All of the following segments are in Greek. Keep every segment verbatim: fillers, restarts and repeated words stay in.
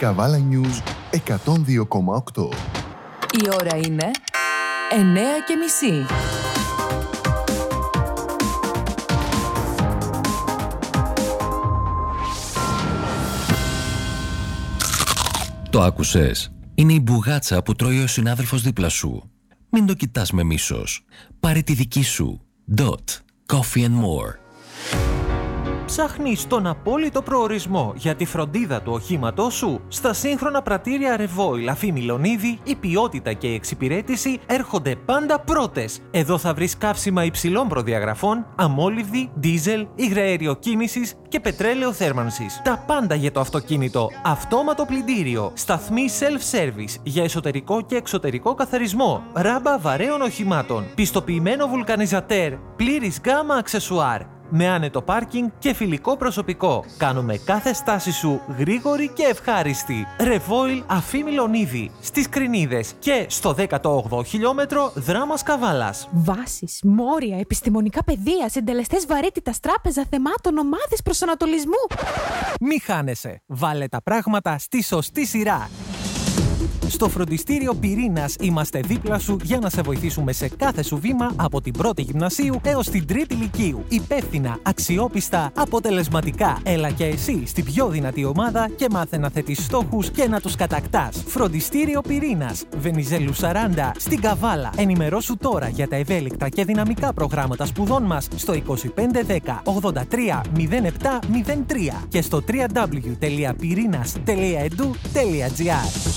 Καβάλα News εκατόν δύο κόμμα οκτώ. Η ώρα είναι εννέα και μισή. Το άκουσες? Είναι η μπουγάτσα που τρώει ο συνάδελφος δίπλα σου. Μην το κοιτάς με μίσος. Πάρε τη δική σου. Dot. Coffee and more. Ψάχνεις τον απόλυτο προορισμό για τη φροντίδα του οχήματός σου? Στα σύγχρονα πρατήρια Revoil Αφή Μιλονίδη, η ποιότητα και η εξυπηρέτηση έρχονται πάντα πρώτες. Εδώ θα βρεις καύσιμα υψηλών προδιαγραφών, αμόλυβδη, ντίζελ, υγραέριο κίνησης και πετρέλαιο θέρμανσης. Τα πάντα για το αυτοκίνητο. Αυτόματο πλυντήριο. Σταθμοί self-service για εσωτερικό και εξωτερικό καθαρισμό. Ράμπα βαρέων οχημάτων. Πιστοποιημένο βουλκανιζατέρ. Πλήρης γκάμα αξεσουάρ. Με άνετο πάρκινγκ και φιλικό προσωπικό. Κάνουμε κάθε στάση σου γρήγορη και ευχάριστη. Revoil Αφή Μιλονίδη, στις Κρινίδες και στο δέκατο όγδοο χιλιόμετρο Δράμας Καβάλας. Βάσεις, μόρια, επιστημονικά πεδία, συντελεστές βαρύτητας, τράπεζα θεμάτων, ομάδες προσανατολισμού. Μη χάνεσαι. Βάλε τα πράγματα στη σωστή σειρά. Στο φροντιστήριο Πυρήνας είμαστε δίπλα σου για να σε βοηθήσουμε σε κάθε σου βήμα από την πρώτη γυμνασίου έως την τρίτη λυκείου. Υπεύθυνα, αξιόπιστα, αποτελεσματικά. Έλα και εσύ στην πιο δυνατή ομάδα και μάθε να θέτεις στόχους και να τους κατακτάς. Φροντιστήριο Πυρήνας, Βενιζέλου σαράντα, στην Καβάλα. Ενημερώσου τώρα για τα ευέλικτα και δυναμικά προγράμματα σπουδών μας στο είκοσι πέντε δέκα ογδόντα τρία μηδέν επτά μηδέν τρία και στο double-u double-u double-u τελεία πυρίnas τελεία e d u τελεία g r.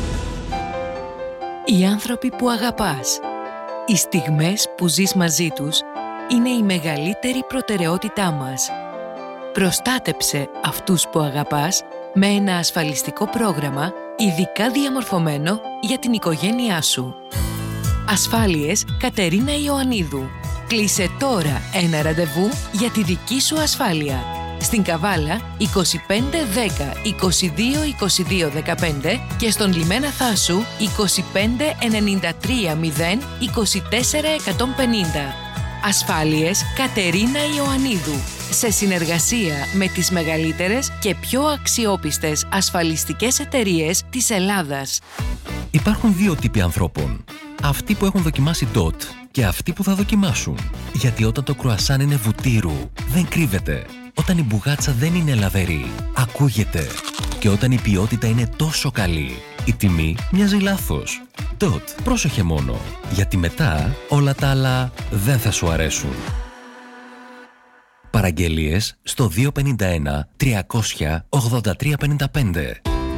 Οι άνθρωποι που αγαπάς. Οι στιγμές που ζεις μαζί τους είναι η μεγαλύτερη προτεραιότητά μας. Προστάτεψε αυτούς που αγαπάς με ένα ασφαλιστικό πρόγραμμα ειδικά διαμορφωμένο για την οικογένειά σου. Ασφάλειες Κατερίνα Ιωαννίδου. Κλείσε τώρα ένα ραντεβού για τη δική σου ασφάλεια. Στην Καβάλα είκοσι πέντε δέκα είκοσι δύο είκοσι δύο δεκαπέντε και στον Λιμένα Θάσου είκοσι πέντε ενενήντα τρία μηδέν είκοσι τέσσερα εκατόν πενήντα. Ασφάλειες Κατερίνα Ιωαννίδου. Σε συνεργασία με τις μεγαλύτερες και πιο αξιόπιστες ασφαλιστικές εταιρείες της Ελλάδας. Υπάρχουν δύο τύποι ανθρώπων. Αυτοί που έχουν δοκιμάσει Dot και αυτοί που θα δοκιμάσουν. Γιατί όταν το κρουασάν είναι βουτύρου, δεν κρύβεται. Όταν η μπουγάτσα δεν είναι λαβερή, ακούγεται. Και όταν η ποιότητα είναι τόσο καλή, η τιμή μοιάζει λάθος. Dot, πρόσεχε μόνο, γιατί μετά όλα τα άλλα δεν θα σου αρέσουν. Παραγγελίες στο δύο πέντε ένα τριακόσια ογδόντα τρία πενήντα πέντε.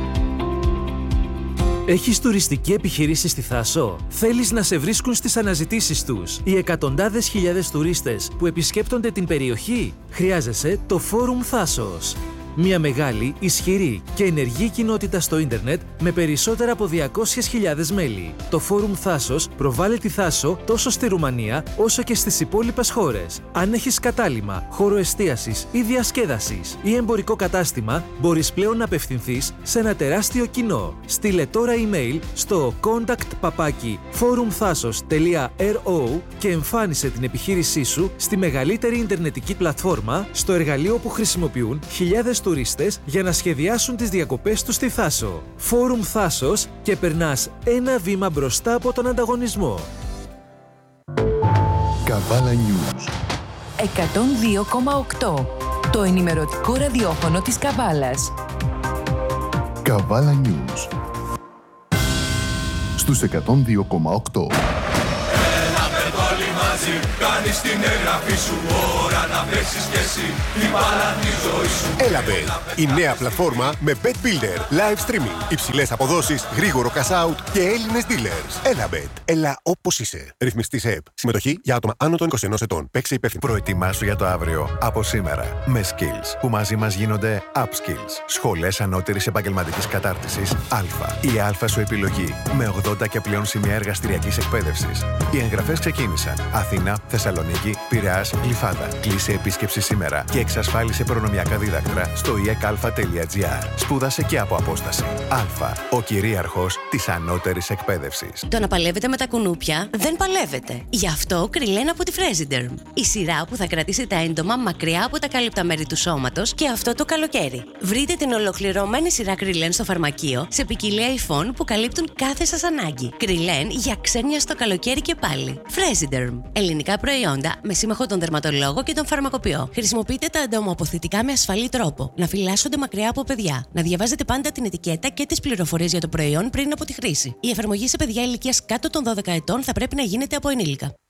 Έχεις τουριστική επιχείρηση στη Θάσο? Θέλεις να σε βρίσκουν στις αναζητήσεις τους οι εκατοντάδες χιλιάδες τουρίστες που επισκέπτονται την περιοχή? Χρειάζεσαι το Φόρουμ Θάσος. Μια μεγάλη, ισχυρή και ενεργή κοινότητα στο ίντερνετ με περισσότερα από διακόσιες χιλιάδες μέλη. Το Φόρουμ Θάσος προβάλλει τη Θάσο τόσο στη Ρουμανία όσο και στις υπόλοιπες χώρες. Αν έχεις κατάλημα, χώρο εστίασης ή διασκέδασης ή εμπορικό κατάστημα, μπορείς πλέον να απευθυνθείς σε ένα τεράστιο κοινό. Στείλε τώρα email στο contact παπάκι forumthasos τελεία ρο και εμφάνισε την επιχείρησή σου στη μεγαλύτερη ιντερνετική πλατφόρμα, στο εργαλείο που χρησιμοποιούν χιλιάδες τουρίστες για να σχεδιάσουν τις διακοπές τους στη Θάσο. Φόρουμ Θάσος και περνάς ένα βήμα μπροστά από τον ανταγωνισμό. Καβάλα News εκατόν δύο κόμμα οκτώ. Το ενημερωτικό ραδιόφωνο της Καβάλας. Καβάλα News στους εκατόν δύο κόμμα οκτώ. Κάνεις την εγγραφή σου, ώρα να παίξεις κι εσύ την μπάλα τη ζωή σου. Elabet, η νέα πλατφόρμα με Bet Builder, live streaming, υψηλές αποδόσεις, γρήγορο cash out και Έλληνες dealers. Elabet, έλα όπως είσαι. Ρυθμιστής ΕΕΠ. Συμμετοχή για άτομα άνω των είκοσι ενός ετών. Παίξε υπεύθυνα. Προετοιμάσου για το αύριο από σήμερα με Skills που μαζί μας γίνονται Upskills. Σχολές ανώτερης επαγγελματικής κατάρτισης Α. Η Α σου επιλογή με ογδόντα και πλέον σημεία εργαστηριακής εκπαίδευσης. Οι εγγραφές ξεκίνησαν. Αθήνα, Θεσσαλονίκη, Πειραιάς, Γλυφάδα. Κλείσε επίσκεψη σήμερα και εξασφάλισε προνομιακά δίδακτρα στο ι e c alpha τελεία g r. Σπούδασε και από απόσταση. Αλφα, ο κυρίαρχος της ανώτερης εκπαίδευσης. Το να παλεύετε με τα κουνούπια δεν παλεύετε. Γι' αυτό Κριλέν από τη Fresiderm. Η σειρά που θα κρατήσει τα έντομα μακριά από τα κάλυπτα μέρη του σώματος και αυτό το καλοκαίρι. Βρείτε την ολοκληρωμένη σειρά Κριλέν στο φαρμακείο σε ποικιλία υφών που καλύπτουν κάθε σας ανάγκη. Κριλέν για ξένια στο καλοκαίρι και πάλι. Fresiderm. Ελληνικά προϊόντα με σύμμαχο τον δερματολόγο και τον φαρμακοποιό. Χρησιμοποιείτε τα εντομοαποθητικά με ασφαλή τρόπο. Να φυλάσσονται μακριά από παιδιά. Να διαβάζετε πάντα την ετικέτα και τις πληροφορίες για το προϊόν πριν από τη χρήση. Η εφαρμογή σε παιδιά ηλικίας κάτω των δώδεκα ετών θα πρέπει να γίνεται από ενήλικα.